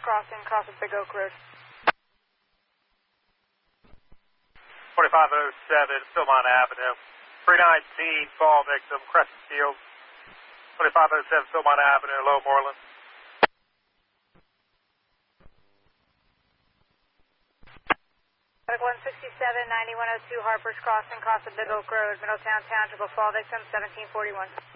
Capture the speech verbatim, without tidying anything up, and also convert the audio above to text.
Crossing, cross of Big Oak Road. twenty-five oh seven, Philmont Avenue. three nineteen, fall victim, Crescent Field. twenty-five oh seven, Philmont Avenue, Low Moreland. one sixty-seven, ninety-one oh two, Harper's Crossing, cross of Big Oak Road, Middletown Township, fall victim, seventeen forty-one.